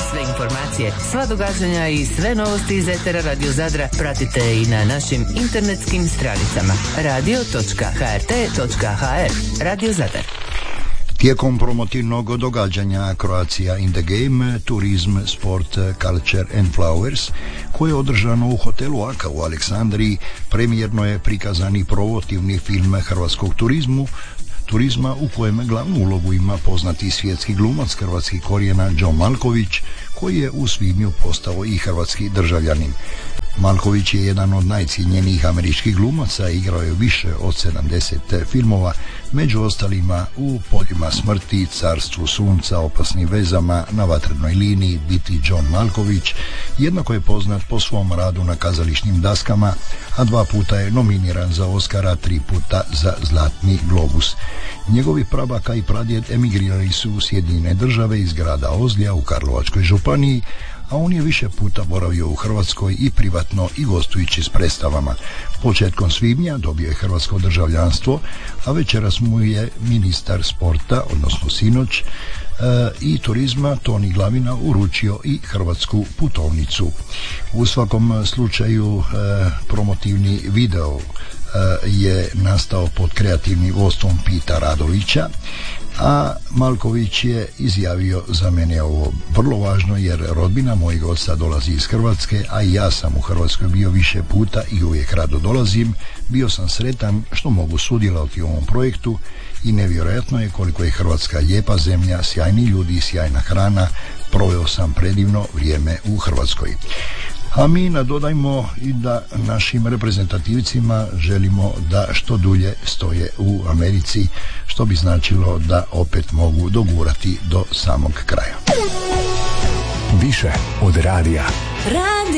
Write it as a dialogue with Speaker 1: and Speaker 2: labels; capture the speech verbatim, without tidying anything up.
Speaker 1: Sve informacije, sva događanja i sve novosti iz etera Radio Zadra pratite i na našim internetskim stranicama radio točka h r t točka h r. Radio Zadar.
Speaker 2: Tijekom promotivnog događanja Croatia in the Game, Turizm, Sport, Culture and Flowers, koje je održano u hotelu Aka u Aleksandriji, premijerno je prikazan i promotivni film hrvatskog turizmu, turizma u kojem glavnu ulogu ima poznati svjetski glumac hrvatskih korijena John Malković, koji je u svibnju postao i hrvatski državljanin. Malković je jedan od najcijenjenijih američkih glumaca, igrao je više od sedamdeset filmova, među ostalima u Poljima smrti, Carstvu sunca, Opasnim vezama, Na vatrenoj liniji, Biti John Malković. Jednako je poznat po svom radu na kazališnim daskama, a dva puta je nominiran za Oscara, tri puta za Zlatni globus. Njegovi prabaka i pradjed emigrirali su u Sjedinjene države iz grada Ozlja u Karlovačkoj županiji, a on je više puta boravio u Hrvatskoj i privatno i gostujući s predstavama. Početkom svibnja dobio je hrvatsko državljanstvo, a večeras mu je ministar sporta, odnosno sinoć, e, i turizma Toni Glavina uručio i hrvatsku putovnicu. U svakom slučaju e, promotivni video e, je nastao pod kreativnim vodstvom Pita Radovića, a Malković je izjavio: za mene je ovo vrlo važno jer rodbina mojeg oca dolazi iz Hrvatske, a i ja sam u Hrvatskoj bio više puta i uvijek rado dolazim. Bio sam sretan što mogu sudjelovati u ovom projektu i nevjerojatno je koliko je Hrvatska lijepa zemlja, sjajni ljudi i sjajna hrana. Proveo sam predivno vrijeme u Hrvatskoj. A mi nadodajmo i da našim reprezentativcima želimo da što dulje stoje u Americi, što bi značilo da opet mogu dogurati do samog kraja.
Speaker 3: Više od radija.
Speaker 4: Radio